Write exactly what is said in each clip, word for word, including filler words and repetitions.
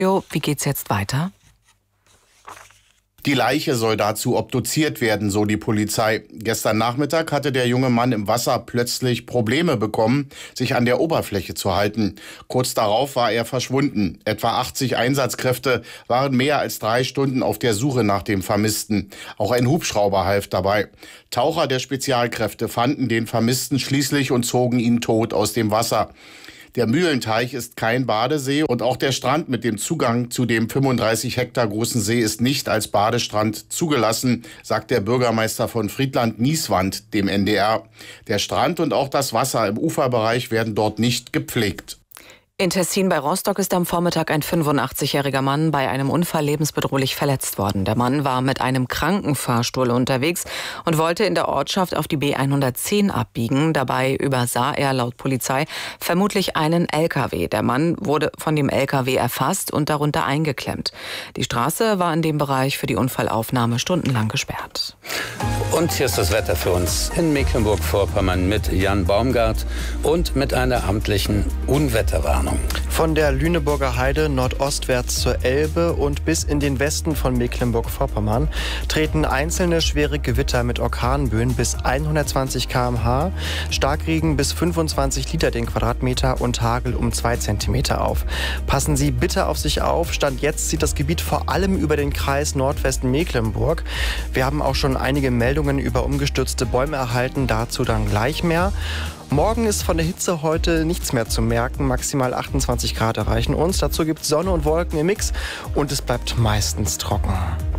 Jo, wie geht's jetzt weiter? Die Leiche soll dazu obduziert werden, so die Polizei. Gestern Nachmittag hatte der junge Mann im Wasser plötzlich Probleme bekommen, sich an der Oberfläche zu halten. Kurz darauf war er verschwunden. Etwa achtzig Einsatzkräfte waren mehr als drei Stunden auf der Suche nach dem Vermissten. Auch ein Hubschrauber half dabei. Taucher der Spezialkräfte fanden den Vermissten schließlich und zogen ihn tot aus dem Wasser. Der Mühlenteich ist kein Badesee und auch der Strand mit dem Zugang zu dem fünfunddreißig Hektar großen See ist nicht als Badestrand zugelassen, sagt der Bürgermeister von Friedland-Nieswand dem N D R. Der Strand und auch das Wasser im Uferbereich werden dort nicht gepflegt. In Tessin bei Rostock ist am Vormittag ein fünfundachtzigjähriger Mann bei einem Unfall lebensbedrohlich verletzt worden. Der Mann war mit einem Krankenfahrstuhl unterwegs und wollte in der Ortschaft auf die B hundertzehn abbiegen. Dabei übersah er laut Polizei vermutlich einen L K W. Der Mann wurde von dem L K W erfasst und darunter eingeklemmt. Die Straße war in dem Bereich für die Unfallaufnahme stundenlang gesperrt. Und hier ist das Wetter für uns in Mecklenburg-Vorpommern mit Jan Baumgart und mit einer amtlichen Unwetterwarnung. Von der Lüneburger Heide nordostwärts zur Elbe und bis in den Westen von Mecklenburg-Vorpommern treten einzelne schwere Gewitter mit Orkanböen bis hundertzwanzig Kilometer pro Stunde, Starkregen bis fünfundzwanzig Liter den Quadratmeter und Hagel um zwei Zentimeter auf. Passen Sie bitte auf sich auf. Stand jetzt zieht das Gebiet vor allem über den Kreis Nordwesten Mecklenburg. Wir haben auch schon einige Meldungen über umgestürzte Bäume erhalten, dazu dann gleich mehr. Morgen ist von der Hitze heute nichts mehr zu merken. Maximal achtundzwanzig Grad erreichen uns. Dazu gibt es Sonne und Wolken im Mix und es bleibt meistens trocken.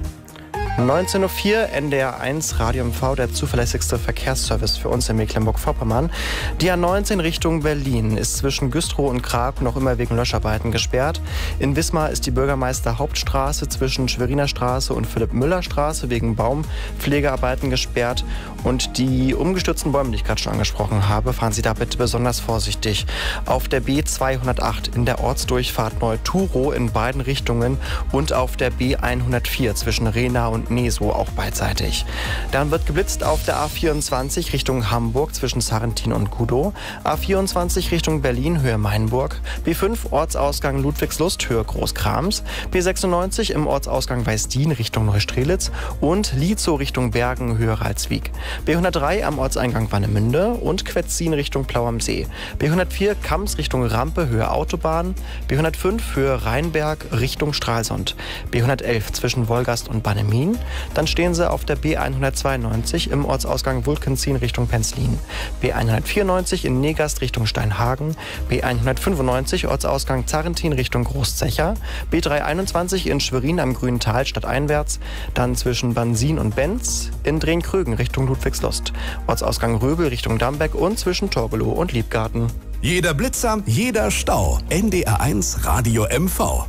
neunzehn Uhr vier, N D R eins, Radio M V, der zuverlässigste Verkehrsservice für uns in Mecklenburg-Vorpommern. Die A neunzehn Richtung Berlin ist zwischen Güstrow und Krag noch immer wegen Löscharbeiten gesperrt. In Wismar ist die Bürgermeister-Hauptstraße zwischen Schweriner Straße und Philipp-Müller-Straße wegen Baumpflegearbeiten gesperrt. Und die umgestürzten Bäume, die ich gerade schon angesprochen habe, fahren Sie da bitte besonders vorsichtig. Auf der B zweihundertacht in der Ortsdurchfahrt Neu-Turow in beiden Richtungen und auf der B hundertvier zwischen Rehna und Nesow auch beidseitig. Dann wird geblitzt auf der A vierundzwanzig Richtung Hamburg zwischen Sarrentin und Kudow, A vierundzwanzig Richtung Berlin Höhe Mainburg, B fünf Ortsausgang Ludwigslust Höhe Großkrams, B sechsundneunzig im Ortsausgang Weißdien Richtung Neustrelitz und Lietzow Richtung Bergen Höhe Ralswiek, B hundertdrei am Ortseingang Warnemünde und Quetzin Richtung Plau am See, B hundertvier Kams Richtung Rampe Höhe Autobahn, B hundertfünf Höhe Rheinberg Richtung Stralsund, B hundertelf zwischen Wolgast und Bannemin. Dann stehen Sie auf der B hundertzweiundneunzig im Ortsausgang Wulkenzin Richtung Penzlin, B hundertvierundneunzig in Negast Richtung Steinhagen, B hundertfünfundneunzig Ortsausgang Zarrentin Richtung Großzecher, B dreihunderteinundzwanzig in Schwerin am Grünen Tal stadteinwärts, dann zwischen Bansin und Benz, in Drehn-Krögen Richtung Ludwigslust, Ortsausgang Röbel Richtung Dambeck und zwischen Torgelow und Liebgarten. Jeder Blitzer, jeder Stau. N D R eins Radio M V.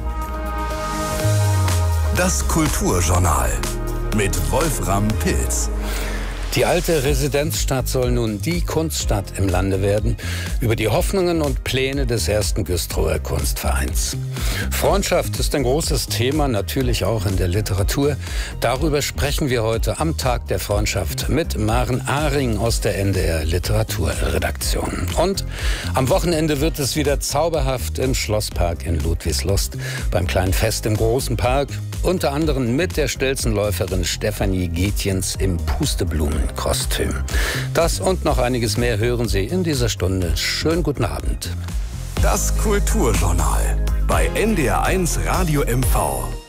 Das Kulturjournal mit Wolfram Pilz. Die alte Residenzstadt soll nun die Kunststadt im Lande werden, über die Hoffnungen und Pläne des ersten Güstrower Kunstvereins. Freundschaft ist ein großes Thema, natürlich auch in der Literatur. Darüber sprechen wir heute am Tag der Freundschaft mit Maren Ahring aus der N D R Literaturredaktion. Und am Wochenende wird es wieder zauberhaft im Schlosspark in Ludwigslust, beim kleinen Fest im großen Park, unter anderem mit der Stelzenläuferin Stefanie Gietjens im Pusteblumenkostüm. Das und noch einiges mehr hören Sie in dieser Stunde. Schönen guten Abend. Das Kulturjournal bei N D R eins Radio M V.